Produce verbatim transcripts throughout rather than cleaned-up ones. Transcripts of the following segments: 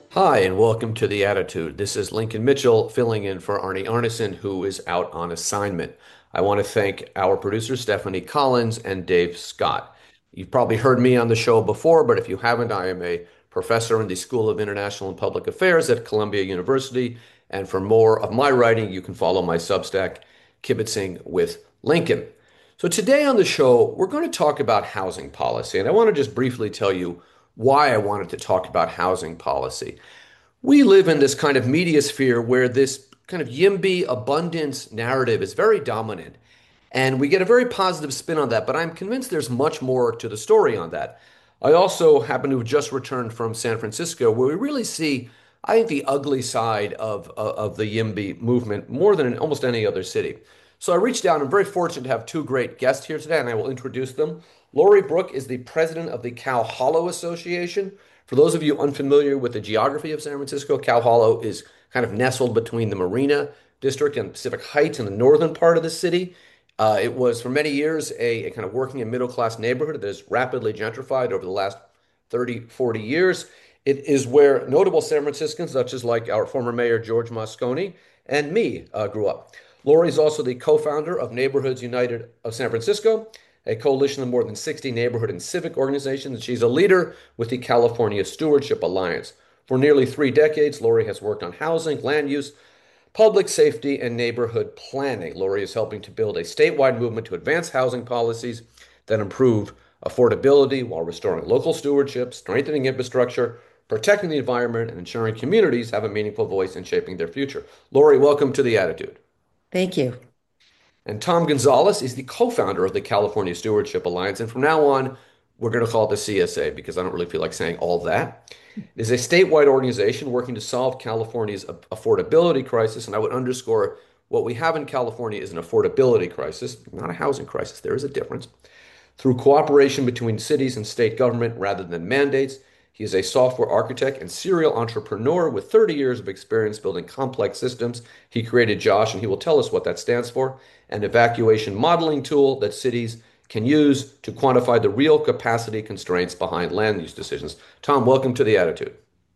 Hi, and welcome to The Attitude. This is Lincoln Mitchell filling in for Arnie Arneson, who is out on assignment. I want to thank our producers, Stephanie Collins and Dave Scott. You've probably heard me on the show before, but if you haven't, I am a professor in the School of International and Public Affairs at Columbia University. And for more of my writing, you can follow my Substack, Kibitzing with Lincoln. So today on the show, we're going to talk about housing policy. And I want to just briefly tell you why I wanted to talk about housing policy. We live in this kind of media sphere where this kind of YIMBY abundance narrative is very dominant. And we get a very positive spin on that, but I'm convinced there's much more to the story on that. I also happen to have just returned from San Francisco, where we really see, I think, the ugly side of, of, of the YIMBY movement more than in almost any other city. So I reached out. I'm very fortunate to have two great guests here today, and I will introduce them. Lori Brook is the president of the Cow Hollow Association. For those of you unfamiliar with the geography of San Francisco, Cow Hollow is kind of nestled between the Marina District and Pacific Heights in the northern part of the city. Uh, it was for many years a, a kind of working and middle class neighborhood that has rapidly gentrified over the last thirty, forty years. It is where notable San Franciscans, such as like our former mayor George Moscone and me, uh, grew up. Lori is also the co-founder of Neighborhoods United of San Francisco, a coalition of more than sixty neighborhood and civic organizations, and she's a leader with the California Stewardship Alliance. For nearly three decades, Lori has worked on housing, land use, public safety, and neighborhood planning. Lori is helping to build a statewide movement to advance housing policies that improve affordability while restoring local stewardship, strengthening infrastructure, protecting the environment, and ensuring communities have a meaningful voice in shaping their future. Lori, welcome to The Attitude. Thank you. And Tom Gonzalez is the co-founder of the California Stewardship Alliance. And from now on, we're going to call it the C S A because I don't really feel like saying all that. It is a statewide organization working to solve California's affordability crisis. And I would underscore what we have in California is an affordability crisis, not a housing crisis. There is a difference. Through cooperation between cities and state government rather than mandates, he is a software architect and serial entrepreneur with thirty years of experience building complex systems. He created Josh, and he will tell us what that stands for, an evacuation modeling tool that cities can use to quantify the real capacity constraints behind land use decisions. Tom, welcome to The Attitude.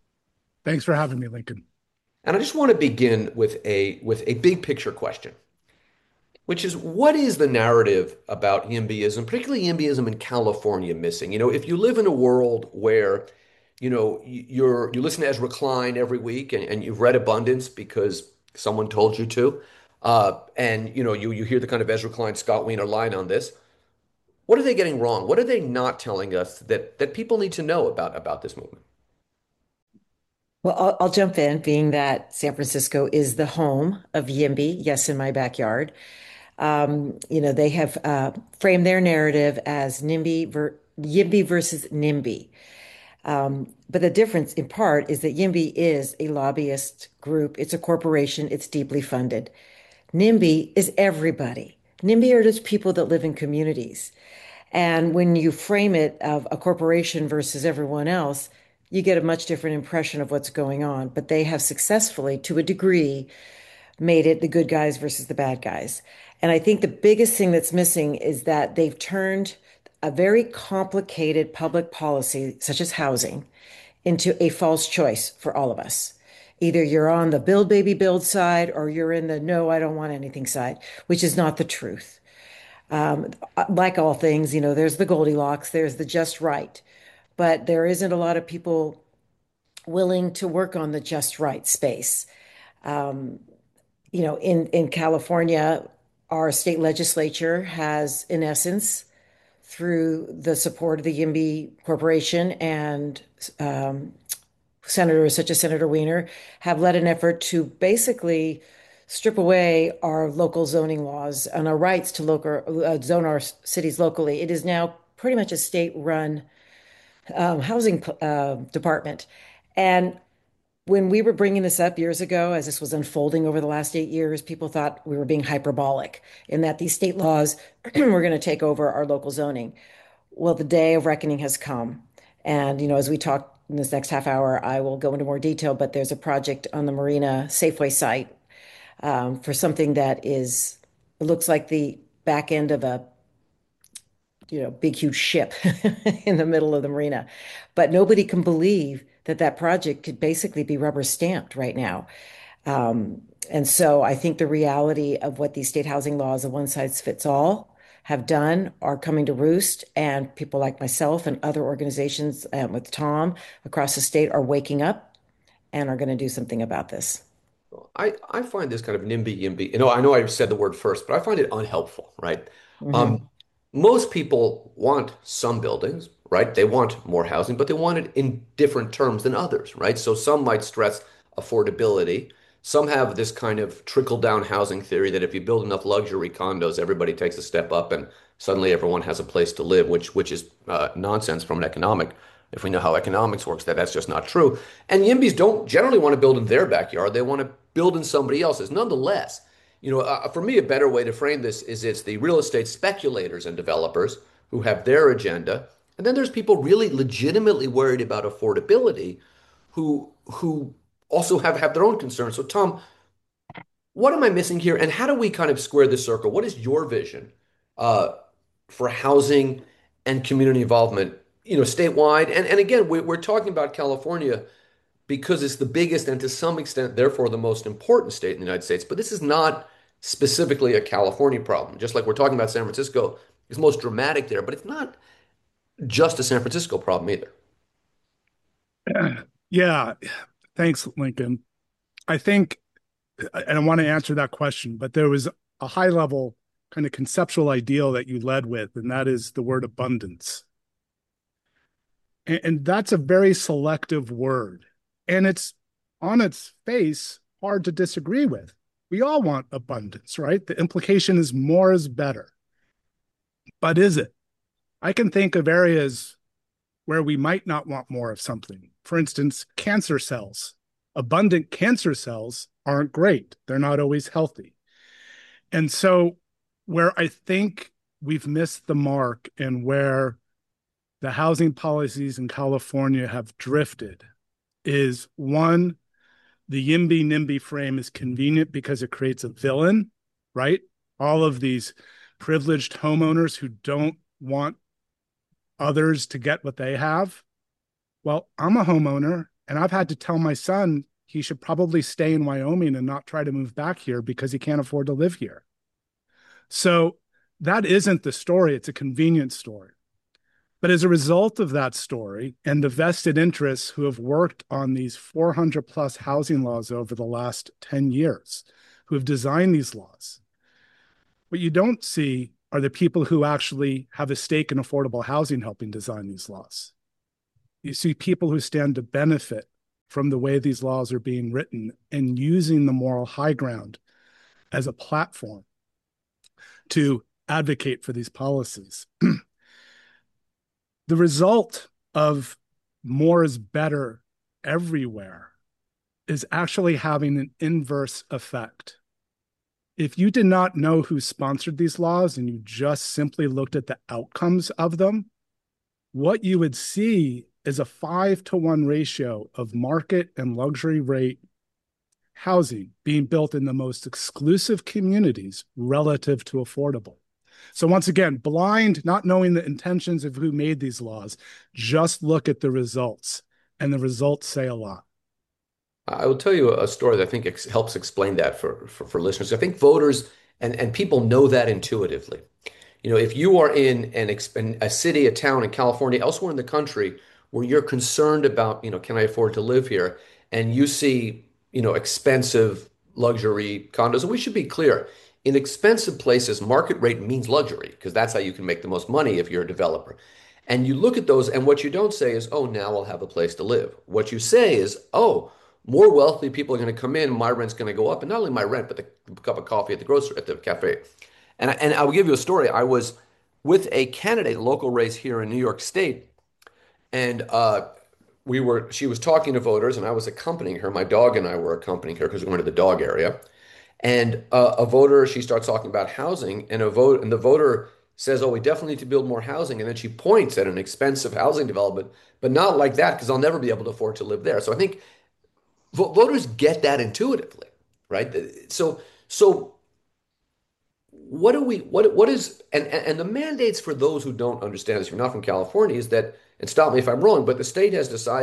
Thanks for having me, Lincoln. And I just want to begin with a with a big picture question, which is what is the narrative about YIMBYism, particularly YIMBYism in California, missing? You know, if you live in a world where, you know, you're you listen to Ezra Klein every week and, and you've read Abundance because someone told you to, uh, and you know, you you hear the kind of Ezra Klein, Scott Wiener line on this. What are they getting wrong? What are they not telling us that that people need to know about about this movement? Well, I'll, I'll jump in, being that San Francisco is the home of YIMBY, yes, in my backyard. Um, you know, they have uh, framed their narrative as NIMBY ver YIMBY versus NIMBY. Um, but the difference in part is that YIMBY is a lobbyist group. It's a corporation. It's deeply funded. NIMBY is everybody. NIMBY are just people that live in communities. And when you frame it of a corporation versus everyone else, you get a much different impression of what's going on. But they have successfully, to a degree, made it the good guys versus the bad guys. And I think the biggest thing that's missing is that they've turned a very complicated public policy, such as housing, into a false choice for all of us. Either you're on the build baby build side or you're in the no, I don't want anything side, which is not the truth. Um, like all things, you know, there's the Goldilocks, there's the just right, but there isn't a lot of people willing to work on the just right space. Um, you know, in in California, our state legislature has, in essence, through the support of the YIMBY Corporation and um, senators such as Senator Weiner, have led an effort to basically strip away our local zoning laws and our rights to local uh, zone our cities locally. It is now pretty much a state-run um, housing uh, department. And when we were bringing this up years ago, as this was unfolding over the last eight years, people thought we were being hyperbolic in that these state laws were going to take over our local zoning. Well, the day of reckoning has come. And, you know, as we talk in this next half hour, I will go into more detail, but there's a project on the Marina Safeway site um, for something that is, it looks like the back end of a, you know, big, huge ship in the middle of the marina. But nobody can believe that that project could basically be rubber stamped right now. Um, and so I think the reality of what these state housing laws of one size fits all have done are coming to roost. And people like myself and other organizations um, with Tom across the state are waking up and are going to do something about this. I, I find this kind of NIMBY-YIMBY. You know, I know I said the word first, but I find it unhelpful, right? Um, Hmm. most people want some buildings, right? They want more housing, but they want it in different terms than others, right? So some might stress affordability. Some have this kind of trickle-down housing theory that if you build enough luxury condos, everybody takes a step up and suddenly everyone has a place to live, which which is uh, nonsense from an economic. If we know how economics works, that that's just not true. And YIMBYs don't generally want to build in their backyard. They want to build in somebody else's. Nonetheless, you know, uh, for me, a better way to frame this is it's the real estate speculators and developers who have their agenda. And then there's people really legitimately worried about affordability who who also have, have their own concerns. So, Tom, what am I missing here? And how do we kind of square this circle? What is your vision uh, for housing and community involvement, you know, statewide? And, and again, we, we're talking about California because it's the biggest and to some extent, therefore, the most important state in the United States. But this is not specifically a California problem. Just like we're talking about San Francisco is most dramatic there, but it's not just a San Francisco problem either. Yeah, thanks, Lincoln. I think, and I want to answer that question, but there was a high level kind of conceptual ideal that you led with, and that is the word abundance. And, and that's a very selective word. And it's on its face hard to disagree with. We all want abundance, right? The implication is more is better. But is it? I can think of areas where we might not want more of something. For instance, cancer cells. Abundant cancer cells aren't great, they're not always healthy. And so, where I think we've missed the mark and where the housing policies in California have drifted is one, the YIMBY NIMBY frame is convenient because it creates a villain, right? All of these privileged homeowners who don't want others to get what they have. Well, I'm a homeowner and I've had to tell my son he should probably stay in Wyoming and not try to move back here because he can't afford to live here. So that isn't the story. It's a convenience story. But as a result of that story and the vested interests who have worked on these four hundred plus housing laws over the last ten years, who have designed these laws, what you don't see are the people who actually have a stake in affordable housing helping design these laws. You see people who stand to benefit from the way these laws are being written and using the moral high ground as a platform to advocate for these policies. The result of more is better everywhere is actually having an inverse effect. If you did not know who sponsored these laws and you just simply looked at the outcomes of them, what you would see is a five to one ratio of market and luxury rate housing being built in the most exclusive communities relative to affordable. So once again, blind, not knowing the intentions of who made these laws, just look at the results, and the results say a lot. I will tell you a story that I think ex helps explain that for, for, for listeners. I think voters and, and people know that intuitively. You know, if you are in an in a city, a town in California, elsewhere in the country, where you're concerned about, you know, can I afford to live here? And you see, you know, expensive luxury condos, and we should be clear, in expensive places, market rate means luxury because that's how you can make the most money if you're a developer. And you look at those, and what you don't say is, oh, now I'll have a place to live. What you say is, oh, more wealthy people are going to come in, my rent's going to go up, and not only my rent, but the cup of coffee at the grocery at the cafe. And I, and I will give you a story. I was with a candidate, local race here in New York State, and uh, we were. She was talking to voters, and I was accompanying her. My dog and I were accompanying her because we went to the dog area. And uh, a voter, she starts talking about housing, and a vote, and the voter says, "Oh, we definitely need to build more housing." And then she points at an expensive housing development, but not like that because I'll never be able to afford to live there. So I think vo voters get that intuitively, right? So, so what do we what what is and and the mandates for those who don't understand this, if you're not from California, is that, and stop me if I'm wrong, but the state has decided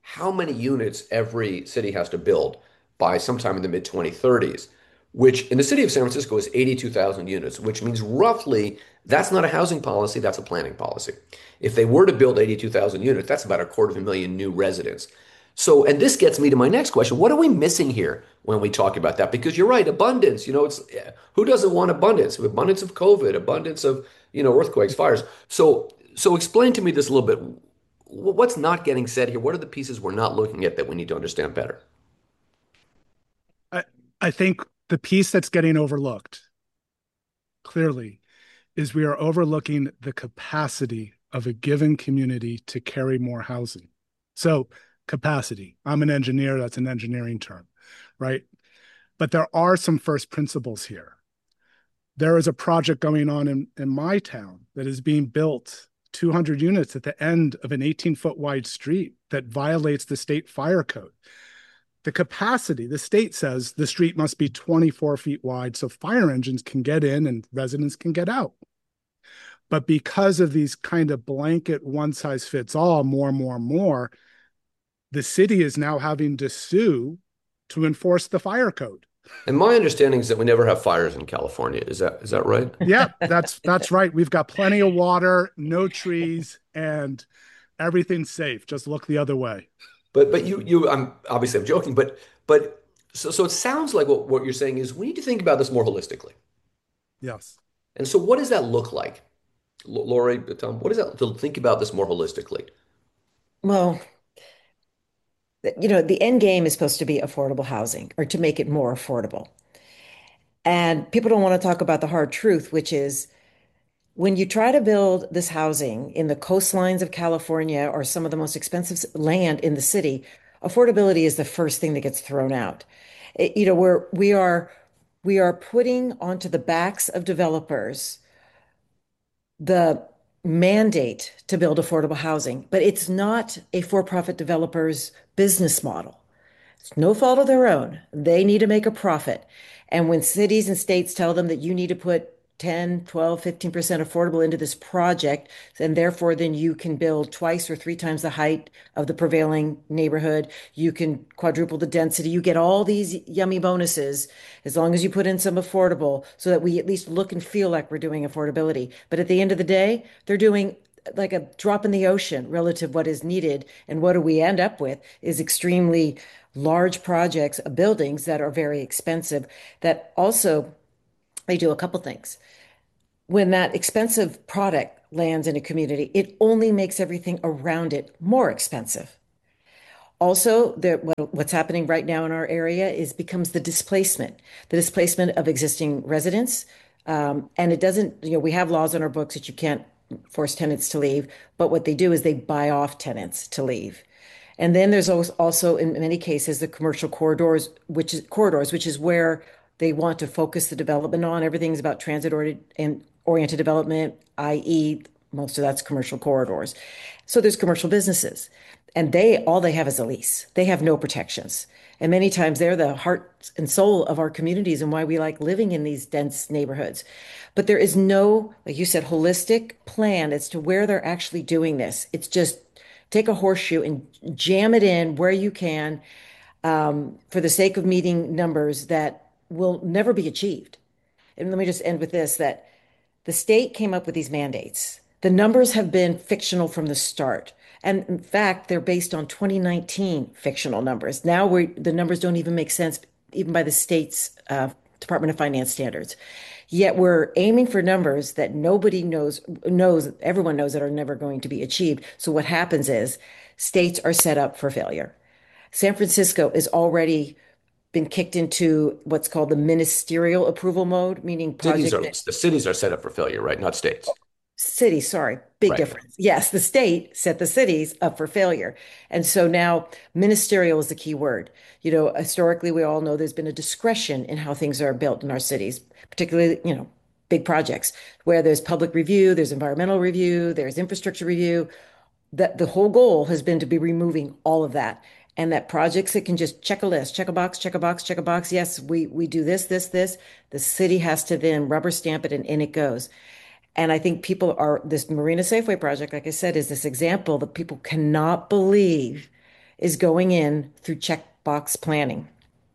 how many units every city has to build by sometime in the mid twenty thirties, which in the city of San Francisco is eighty-two thousand units, which means roughly that's not a housing policy, that's a planning policy. If they were to build eighty-two thousand units, that's about a quarter of a million new residents. So, and this gets me to my next question. What are we missing here when we talk about that? Because you're right, abundance, you know, it's who doesn't want abundance? Abundance of COVID, abundance of, you know, earthquakes, fires. So, so explain to me this a little bit. What's not getting said here? What are the pieces we're not looking at that we need to understand better? I, I think the piece that's getting overlooked clearly is we are overlooking the capacity of a given community to carry more housing. So, capacity. I'm an engineer, that's an engineering term, right? But there are some first principles here. There is a project going on in, in my town that is being built two hundred units at the end of an eighteen foot wide street that violates the state fire code. The capacity, the state says the street must be twenty-four feet wide so fire engines can get in and residents can get out. But because of these kind of blanket one size fits all, more, more, more, the city is now having to sue to enforce the fire code. And my understanding is that we never have fires in California. Is that is that right? Yeah, that's that's right. We've got plenty of water, no trees, and everything's safe. Just look the other way. But but you you I'm obviously I'm joking, but but so so it sounds like what, what you're saying is we need to think about this more holistically. Yes. And so what does that look like? L- Lori, Tom, what does that to think about this more holistically? Well, you know, the end game is supposed to be affordable housing or to make it more affordable. And people don't want to talk about the hard truth, which is when you try to build this housing in the coastlines of California or some of the most expensive land in the city, affordability is the first thing that gets thrown out. It- you know, we're we are we are putting onto the backs of developers the mandate to build affordable housing, but it's not a for-profit developer's business model. It's no fault of their own. They need to make a profit. And when cities and states tell them that you need to put ten, twelve, fifteen percent affordable into this project, and therefore then you can build twice or three times the height of the prevailing neighborhood, you can quadruple the density, you get all these yummy bonuses as long as you put in some affordable so that we at least look and feel like we're doing affordability. But at the end of the day, they're doing like a drop in the ocean relative what is needed. And what do we end up with is extremely large projects, uh, buildings that are very expensive that also they do a couple things. When that expensive product lands in a community, it only makes everything around it more expensive. Also, there, what, what's happening right now in our area is becomes the displacement, the displacement of existing residents. Um, and it doesn't, you know, we have laws on our books that you can't force tenants to leave, but what they do is they buy off tenants to leave. And then there's also, in many cases, the commercial corridors, which is corridors, which is where they want to focus the development on. Everything's about transit oriented and oriented development, that is, most of that's commercial corridors. So there's commercial businesses, and they all they have is a lease. They have no protections. And many times they're the heart and soul of our communities and why we like living in these dense neighborhoods. But there is no, like you said, holistic plan as to where they're actually doing this. It's just take a horseshoe and jam it in where you can, um, for the sake of meeting numbers that will never be achieved. And let me just end with this, that the state came up with these mandates. The numbers have been fictional from the start. And in fact, they're based on twenty nineteen fictional numbers. Now we the numbers don't even make sense, even by the state's uh, Department of Finance standards. Yet we're aiming for numbers that nobody knows, knows, everyone knows that are never going to be achieved. So what happens is states are set up for failure. San Francisco is already been kicked into what's called the ministerial approval mode, meaning Cities project are the cities are set up for failure, right? Not states. cities, sorry, big Right. difference. Yes, the state set the cities up for failure. And so now ministerial is the key word. You know, historically, we all know there's been a discretion in how things are built in our cities, particularly, you know, big projects where there's public review, there's environmental review, there's infrastructure review. That the whole goal has been to be removing all of that. And that projects that can just check a list, check a box, check a box, check a box. Yes, we we do this, this, this. The city has to then rubber stamp it and in it goes. And I think people are, this Marina Safeway project, like I said, is this example that people cannot believe is going in through checkbox planning.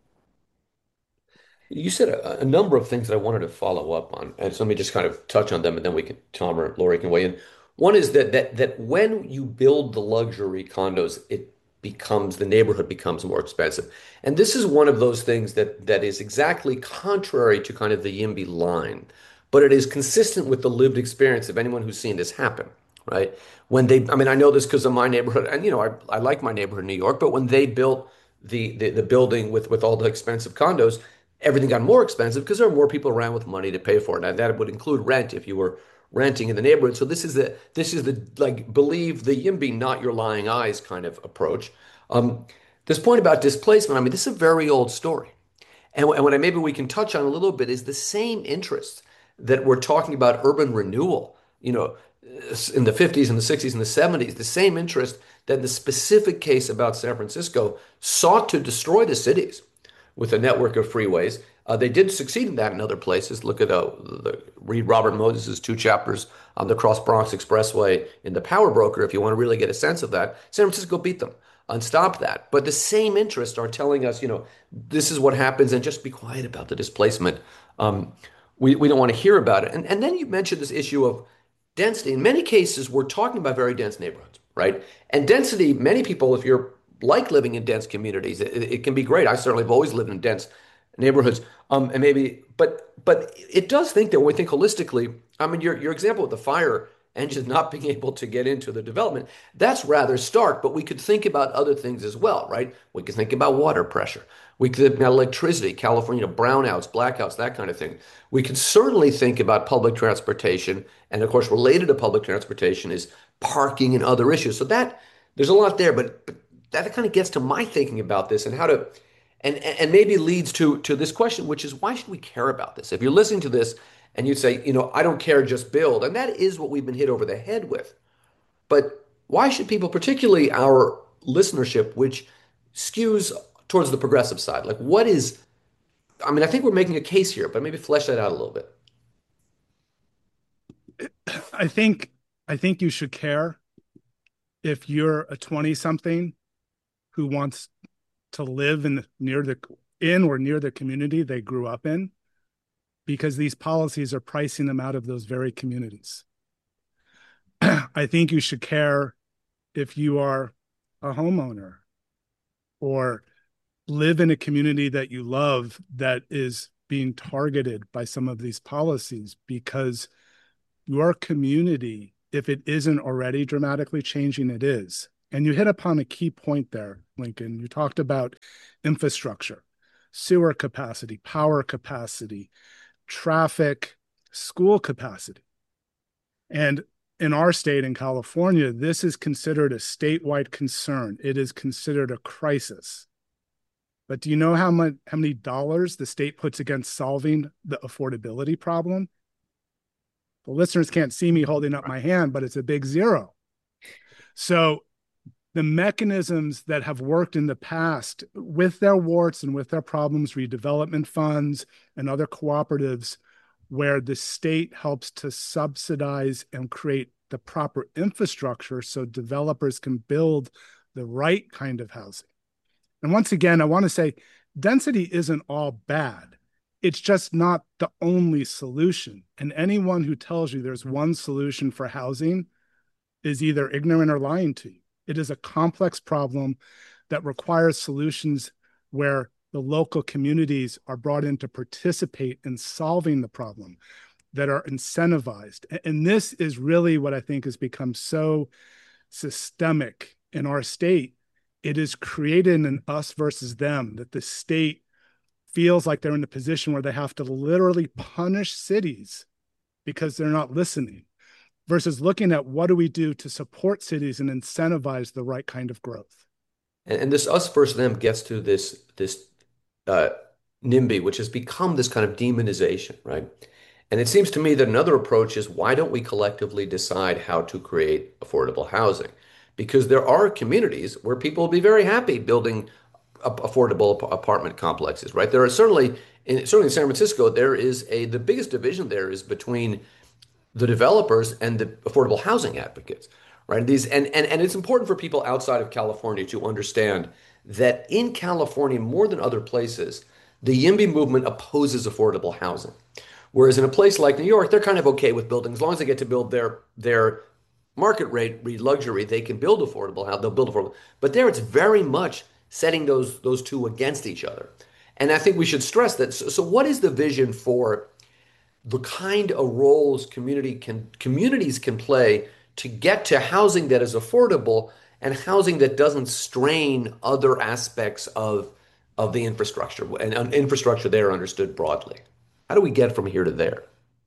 You said a, a number of things that I wanted to follow up on, and so let me just kind of touch on them, and then we can, Tom or Lori can weigh in. One is that that that when you build the luxury condos, it becomes the neighborhood becomes more expensive, and this is one of those things that that is exactly contrary to kind of the YIMBY line, but it is consistent with the lived experience of anyone who's seen this happen, right? When they, I mean, I know this because of my neighborhood, and you know, I I like my neighborhood in New York, but when they built the the, the building with with all the expensive condos everything got more expensive because there are more people around with money to pay for it. And that would include rent if you were renting in the neighborhood. So this is the this is the like believe the YIMBY, not your lying eyes kind of approach. Um, this point about displacement, I mean, this is a very old story. And, and what I, maybe we can touch on a little bit is the same interest that we're talking about urban renewal, you know, in the fifties and the sixties and the seventies, the same interest that the specific case about San Francisco sought to destroy the cities with a network of freeways. Uh, they did succeed in that in other places. Look at uh, the, read Robert Moses' two chapters on the Cross Bronx Expressway in The Power Broker if you want to really get a sense of that. San Francisco beat them and stopped that. But the same interests are telling us, you know, this is what happens and just be quiet about the displacement. Um, we, we don't want to hear about it. And, and then you mentioned this issue of density. In many cases, we're talking about very dense neighborhoods, right? And density, many people, if you're like living in dense communities. It, it can be great. I certainly have always lived in dense neighborhoods. Um, and maybe, but but it does think that when we think holistically, I mean, your your example with the fire engines not being able to get into the development, that's rather stark. But we could think about other things as well, right? We could think about water pressure. We could think about electricity, California brownouts, blackouts, that kind of thing. We could certainly think about public transportation, and of course, related to public transportation is parking and other issues. So that there's a lot there, but, but that kind of gets to my thinking about this and how to and and maybe leads to to this question, which is why should we care about this? If you're listening to this and you say, you know, I don't care, just build, and that is what we've been hit over the head with. But why should people, particularly our listenership, which skews towards the progressive side, like what is, I mean, I think we're making a case here, but maybe flesh that out a little bit. I think I think you should care if you're a twenty something who wants to live in the, near the in or near the community they grew up in, because these policies are pricing them out of those very communities. I think you should care if you are a homeowner or live in a community that you love that is being targeted by some of these policies, because your community, if it isn't already dramatically changing, it is. And you hit upon a key point there, Lincoln. You talked about infrastructure, sewer capacity, power capacity, traffic, school capacity. And in our state, in California, this is considered a statewide concern. It is considered a crisis. But do you know how much, how many dollars the state puts against solving the affordability problem? The listeners can't see me holding up my hand, but it's a big zero. So the mechanisms that have worked in the past, with their warts and with their problems, redevelopment funds and other cooperatives, where the state helps to subsidize and create the proper infrastructure so developers can build the right kind of housing. And once again, I want to say density isn't all bad. It's just not the only solution. And anyone who tells you there's one solution for housing is either ignorant or lying to you. It is a complex problem that requires solutions where the local communities are brought in to participate in solving the problem, that are incentivized. And this is really what I think has become so systemic in our state. It is created an us versus them, that the state feels like they're in a position where they have to literally punish cities because they're not listening, versus looking at what do we do to support cities and incentivize the right kind of growth. And, and this us versus them gets to this this uh, NIMBY, which has become this kind of demonization, right? And it seems to me that another approach is why don't we collectively decide how to create affordable housing? Because there are communities where people will be very happy building affordable apartment complexes, right? There are certainly, in, certainly in San Francisco, there is a, the biggest division there is between the developers and the affordable housing advocates, right? These and, and and it's important for people outside of California to understand that in California, more than other places, the YIMBY movement opposes affordable housing. Whereas in a place like New York, they're kind of okay with building as long as they get to build their their market rate luxury, they can build affordable housing. They'll build affordable. But there, it's very much setting those those two against each other. And I think we should stress that. So, so what is the vision for the kind of roles community can communities can play to get to housing that is affordable and housing that doesn't strain other aspects of of the infrastructure and, and infrastructure there understood broadly. How do we get from here to there?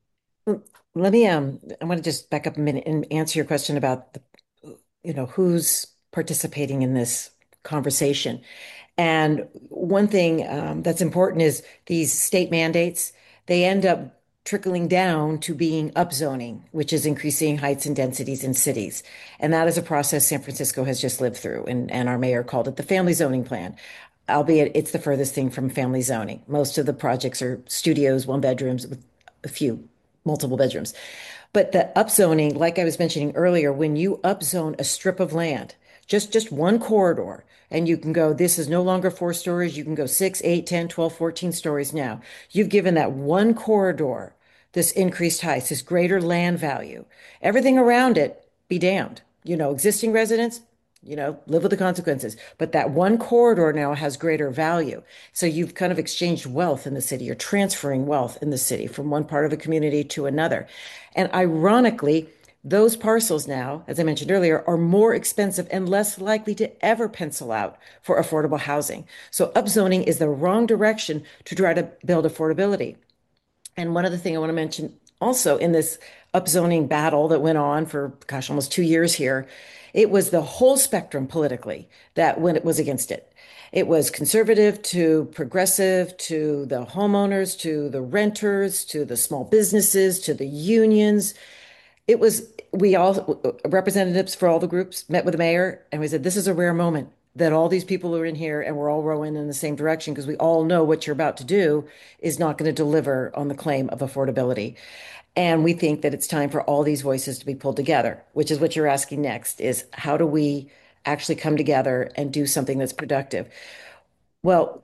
Let me um I want to just back up a minute and answer your question about the you know who's participating in this conversation. And one thing um, that's important is these state mandates, they end up trickling down to being upzoning, which is increasing heights and densities in cities. And that is a process San Francisco has just lived through. And, and our mayor called it the family zoning plan, albeit it's the furthest thing from family zoning. Most of the projects are studios, one bedrooms with a few multiple bedrooms. But the upzoning, like I was mentioning earlier, when you upzone a strip of land, just just one corridor, and you can go, this is no longer four stories, you can go six, eight, ten, twelve, fourteen stories now. You've given that one corridor this increased height, this greater land value. Everything around it, be damned. You know, existing residents, you know, live with the consequences. But that one corridor now has greater value. So you've kind of exchanged wealth in the city. You're transferring wealth in the city from one part of the community to another. And ironically, those parcels now, as I mentioned earlier, are more expensive and less likely to ever pencil out for affordable housing. So upzoning is the wrong direction to try to build affordability. And one other thing I want to mention also in this upzoning battle that went on for, gosh, almost two years here, it was the whole spectrum politically that when it was against it. It was conservative to progressive to the homeowners to the renters to the small businesses to the unions. It was, we all, representatives for all the groups met with the mayor and we said, this is a rare moment that all these people are in here and we're all rowing in the same direction because we all know what you're about to do is not going to deliver on the claim of affordability. And we think that it's time for all these voices to be pulled together, which is what you're asking next is how do we actually come together and do something that's productive? Well,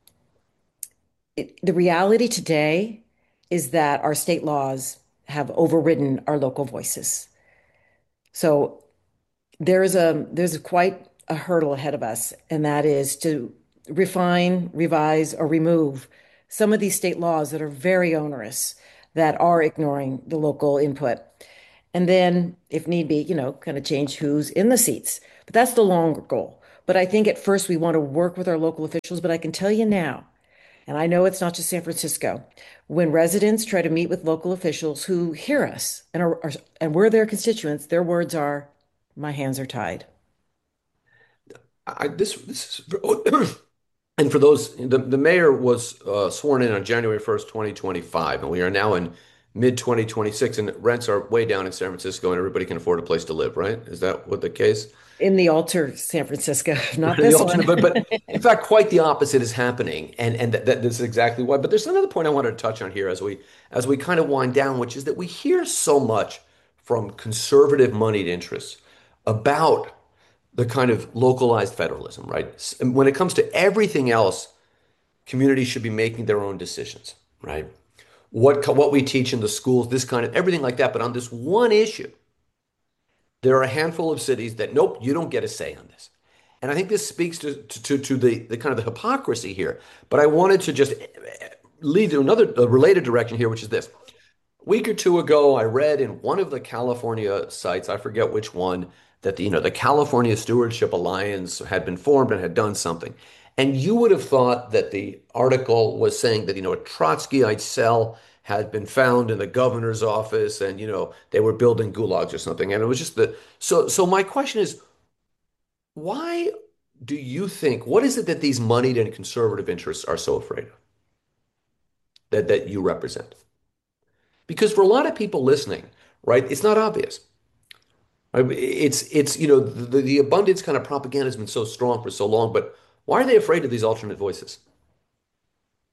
it, the reality today is that our state laws have overridden our local voices. So there's a there's quite a hurdle ahead of us, and that is to refine, revise, or remove some of these state laws that are very onerous, that are ignoring the local input. And then, if need be, you know, kind of change who's in the seats. But that's the longer goal. But I think at first we want to work with our local officials. But I can tell you now, and I know it's not just San Francisco, when residents try to meet with local officials who hear us and are, are and we're their constituents, their words are, my hands are tied. I, this this is and for those, the, the mayor was uh, sworn in on January first, twenty twenty-five, and we are now in mid twenty twenty-six, and rents are way down in San Francisco, and everybody can afford a place to live, right? Is that what the case? In the altar, San Francisco, not The this one. alternate, but but in fact, quite the opposite is happening, and and that, that this is exactly why. But there's another point I wanted to touch on here as we as we kind of wind down, which is that we hear so much from conservative moneyed interests about the kind of localized federalism, right? And when it comes to everything else, communities should be making their own decisions, right? What what we teach in the schools, this kind of everything like that. But on this one issue, there are a handful of cities that nope, you don't get a say on this. And I think this speaks to to to the the kind of the hypocrisy here. But I wanted to just lead to another a related direction here, which is this. A week or two ago, I read in one of the California sites, I forget which one, that the, you know, the California Stewardship Alliance had been formed and had done something. And you would have thought that the article was saying that, you know, a Trotskyite cell had been found in the governor's office and, you know, they were building gulags or something. And it was just the so so my question is, why do you think, what is it that these moneyed and conservative interests are so afraid of that that you represent? Because for a lot of people listening, right, it's not obvious. Right? It's it's you know the, the abundance kind of propaganda has been so strong for so long, but why are they afraid of these alternate voices?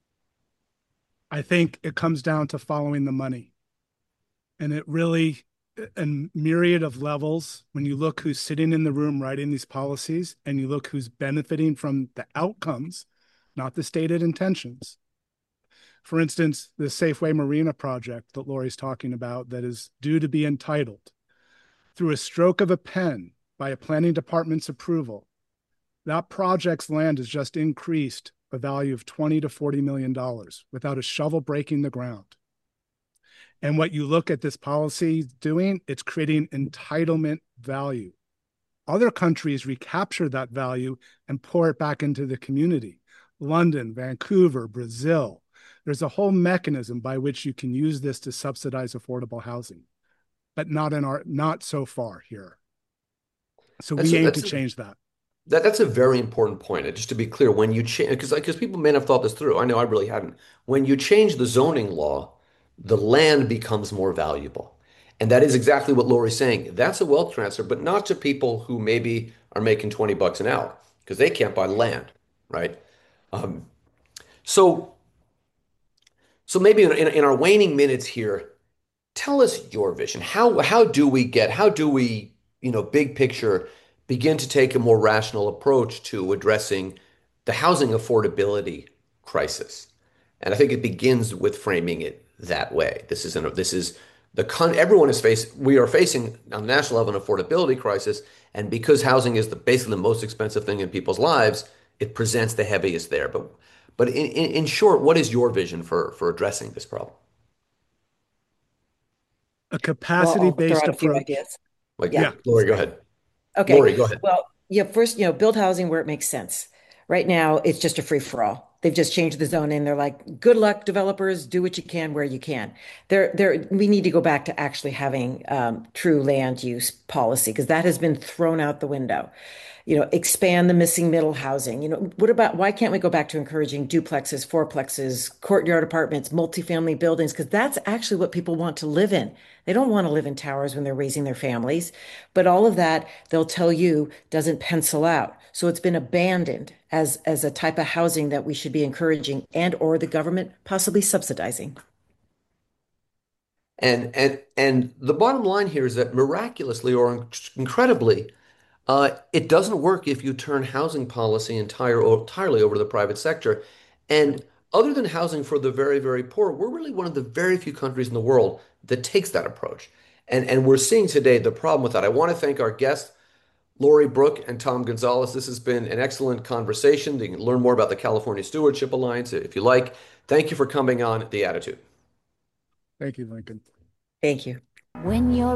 I think it comes down to following the money. And it really and myriad of levels. When you look who's sitting in the room writing these policies and you look who's benefiting from the outcomes, not the stated intentions. For instance, the Safeway Marina project that Lori's talking about that is due to be entitled through a stroke of a pen by a planning department's approval. That project's land has just increased a value of twenty to forty million dollars without a shovel breaking the ground. And what you look at this policy doing, it's creating entitlement value. Other countries recapture that value and pour it back into the community. London, Vancouver, Brazil. There's a whole mechanism by which you can use this to subsidize affordable housing, but not in our not so far here. So That's we a, aim to that's a, change that. that that's a very important point. And just to be clear, when you change, because because people may not have thought this through. I know I really hadn't. When you change the zoning law, the land becomes more valuable. And that is exactly what Lori's saying. That's a wealth transfer, but not to people who maybe are making twenty bucks an hour because they can't buy land, right? Um, so so maybe in, in, in our waning minutes here, tell us your vision. How how do we get, how do we, you know, big picture, begin to take a more rational approach to addressing the housing affordability crisis? And I think it begins with framing it that way. This is an this is the con everyone is facing we are facing on the national level an affordability crisis, and because housing is the basically the most expensive thing in people's lives, it presents the heaviest there. But but in, in, in short, what is your vision for for addressing this problem? A Well, capacity I'll throw based out a few approach. ideas. Like, Yeah. Yeah, Lori, go ahead. Okay. Lori, go ahead. Well, yeah, first, you know, build housing where it makes sense. Right now, it's just a free for all. They've just changed the zoning. They're like, good luck, developers, do what you can where you can. There, there, we need to go back to actually having um, true land use policy because that has been thrown out the window. You know, expand the missing middle housing. You know, what about why can't we go back to encouraging duplexes, fourplexes, courtyard apartments, multifamily buildings? Because that's actually what people want to live in. They don't want to live in towers when they're raising their families. But all of that, they'll tell you, doesn't pencil out. So it's been abandoned as, as a type of housing that we should be encouraging and or the government possibly subsidizing. And and and the bottom line here is that miraculously or incredibly, uh, it doesn't work if you turn housing policy entire, entirely over to the private sector. And other than housing for the very, very poor, we're really one of the very few countries in the world that takes that approach. And and we're seeing today the problem with that. I want to thank our guests, Lori Brooke and Tom Gonzalez. This has been an excellent conversation. You can learn more about the California Stewardship Alliance if you like. Thank you for coming on The Attitude. thank you, Lincoln. Thank you. When you're